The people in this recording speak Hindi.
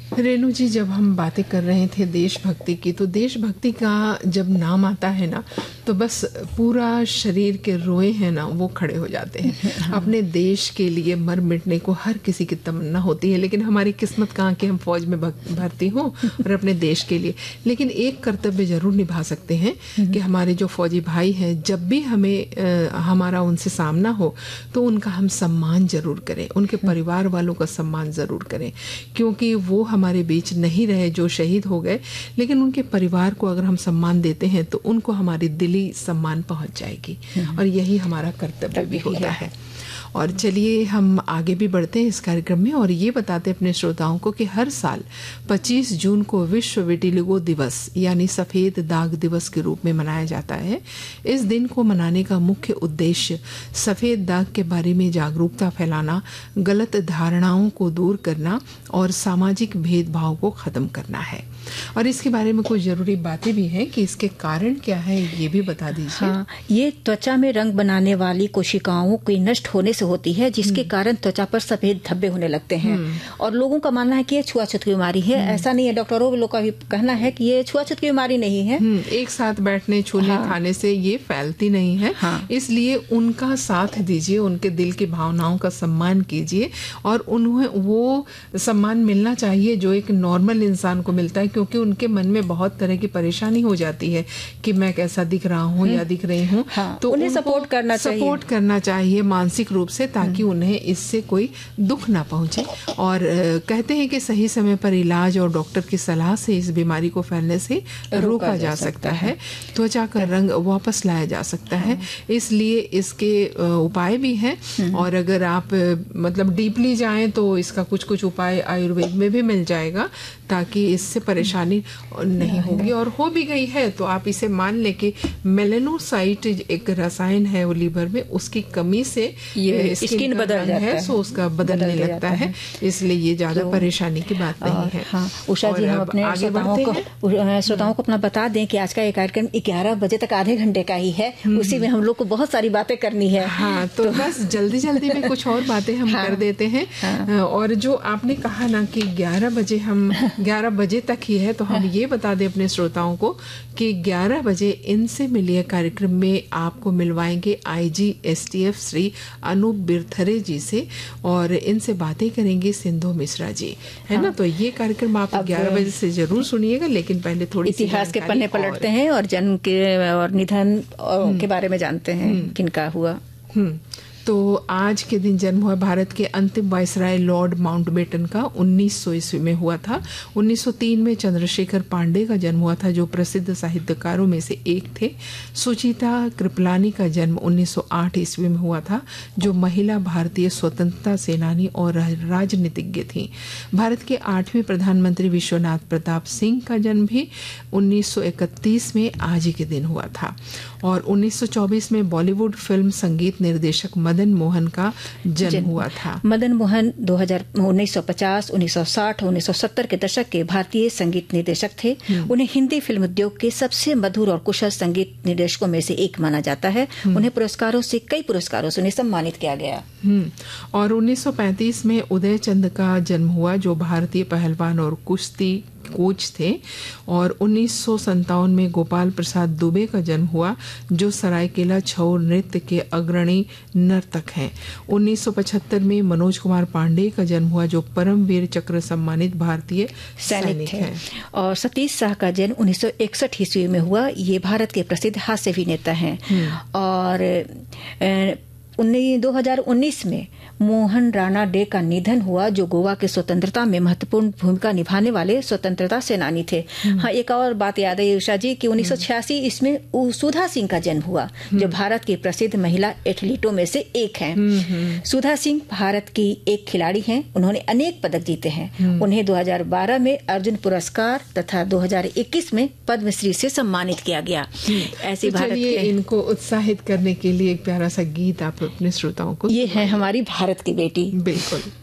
रेणु जी, जब हम बातें कर रहे थे देशभक्ति की, तो देशभक्ति का जब नाम आता है ना, तो बस पूरा शरीर के रोए हैं ना वो खड़े हो जाते हैं। हाँ। अपने देश के लिए मर मिटने को हर किसी की तमन्ना होती है, लेकिन हमारी किस्मत कहाँ कि हम फौज में भर्ती हों और अपने देश के लिए। लेकिन एक कर्तव्य जरूर निभा सकते हैं कि हमारे जो फौजी भाई हैं, जब भी हमें हमारा उनसे सामना हो तो उनका हम सम्मान जरूर करें, उनके परिवार वालों का सम्मान जरूर करें, क्योंकि वो हमारे बीच नहीं रहे जो शहीद हो गए, लेकिन उनके परिवार को अगर हम सम्मान देते हैं तो उनको हमारी दिली सम्मान पहुंच जाएगी, और यही हमारा कर्तव्य भी होता है। और चलिए हम आगे भी बढ़ते हैं इस कार्यक्रम में, और ये बताते हैं अपने श्रोताओं को कि हर साल 25 जून को विश्व विटिलिगो दिवस यानी सफेद दाग दिवस के रूप में मनाया जाता है। इस दिन को मनाने का मुख्य उद्देश्य सफेद दाग के बारे में जागरूकता फैलाना, गलत धारणाओं को दूर करना और सामाजिक भेदभाव को खत्म करना है। और इसके बारे में कुछ जरूरी बातें भी हैं कि इसके कारण क्या है, ये भी बता दीजिए। हाँ, ये त्वचा में रंग बनाने वाली कोशिकाओं के नष्ट होने से होती है, जिसके कारण त्वचा पर सफेद धब्बे होने लगते हैं। और लोगों का मानना है कि ये छुआछूत की बीमारी है। ऐसा नहीं है, डॉक्टरों लोग का भी कहना है कि ये छुआछूत की बीमारी नहीं है। एक साथ बैठने, छूने, खाने से ये फैलती नहीं है। हाँ। इसलिए उनका साथ दीजिए, उनके दिल की भावनाओं का सम्मान कीजिए, और उन्हें वो सम्मान मिलना चाहिए जो एक नॉर्मल इंसान को मिलता है, क्योंकि उनके मन में बहुत तरह की परेशानी हो जाती है कि मैं कैसा दिख रहा हूँ या दिख रही हूँ। हाँ, तो उन्हें सपोर्ट करना चाहिए मानसिक रूप से, ताकि उन्हें इससे कोई दुख ना पहुंचे। और कहते हैं कि सही समय पर इलाज और डॉक्टर की सलाह से इस बीमारी को फैलने से रोका जा सकता है, त्वचा का रंग वापस लाया जा सकता है। इसलिए इसके उपाय भी हैं, और अगर आप मतलब डीपली जाएं तो इसका कुछ कुछ उपाय आयुर्वेद में भी मिल जाएगा, ताकि इससे परेशानी नहीं होगी। और हो भी गई है तो आप इसे मान लें कि मेलेनोसाइट एक रसायन है वो लीवर में, उसकी कमी से ये स्किन बदल जाता है, सो उसका बदलने लगता है। इसलिए ये ज्यादा परेशानी की बात नहीं है। हाँ, उषा जी, हम अपने श्रोताओं को अपना बता दें कि आज का ये कार्यक्रम 11 बजे तक आधे घंटे का ही है। उसी में हम लोग को बहुत सारी बातें करनी है। हाँ, तो बस जल्दी में कुछ और बातें हम कर देते हैं। और जो आपने कहा ना कि 11 बजे तक ही है, तो हम ये बता दें अपने श्रोताओं को कि 11 बजे इनसे मिलिए कार्यक्रम में आपको मिलवाएंगे IG STF श्री अनूप बिरथरे जी से, और इनसे बातें करेंगे सिंधु मिश्रा जी, है ना। तो ये कार्यक्रम आप 11 बजे से जरूर सुनिएगा, लेकिन पहले थोड़ी इतिहास के पन्ने पलटते हैं और जन्म के और निधन के बारे में जानते हैं किनका हुआ। तो आज के दिन जन्म हुआ भारत के अंतिम वायसराय लॉर्ड माउंटबेटन का 1900 ईस्वी में हुआ था। 1903 में चंद्रशेखर पांडे का जन्म हुआ था, जो प्रसिद्ध साहित्यकारों में से एक थे। सुचिता कृपलानी का जन्म 1908 ईस्वी में हुआ था, जो महिला भारतीय स्वतंत्रता सेनानी और राजनीतिज्ञ थी। भारत के 8वें प्रधानमंत्री विश्वनाथ प्रताप सिंह का जन्म भी 1931 में आज ही के दिन हुआ था। और 1924 में बॉलीवुड फिल्म संगीत निर्देशक मदन मोहन का जन्म हुआ था। मदन मोहन 1950, 1960, 1970 के दशक के भारतीय संगीत निर्देशक थे। उन्हें हिंदी फिल्म उद्योग के सबसे मधुर और कुशल संगीत निर्देशकों में से एक माना जाता है। उन्हें कई पुरस्कारों से सम्मानित किया गया। और 1935 में उदय चंद का जन्म हुआ, जो भारतीय पहलवान और कुश्ती कोच थे। और 1957 में गोपाल प्रसाद दुबे का जन्म हुआ, जो सरायकेला छऊ नृत्य के अग्रणी नर्तक हैं। 1975 में मनोज कुमार पांडे का जन्म हुआ, जो परमवीर चक्र सम्मानित भारतीय सैनिक हैं। और सतीश शाह का जन्म 1961 ईस्वी में हुआ। ये भारत के प्रसिद्ध हास्य अभिनेता हैं। और 2019 में मोहन राणा डे का निधन हुआ, जो गोवा के स्वतंत्रता में महत्वपूर्ण भूमिका निभाने वाले स्वतंत्रता सेनानी थे। हाँ, एक और बात याद है उषा जी कि 1986 इसमें सुधा सिंह का जन्म हुआ, जो भारत की प्रसिद्ध महिला एथलीटों में से एक हैं। सुधा सिंह भारत की एक खिलाड़ी हैं। उन्होंने अनेक पदक जीते हैं। उन्हें 2012 में अर्जुन पुरस्कार तथा 2021 में पद्मश्री से सम्मानित किया गया। ऐसे भारत के इनको उत्साहित करने के लिए एक प्यारा सा गीत आप अपने श्रोताओं को। ये है हमारी भारत की बेटी। बिल्कुल।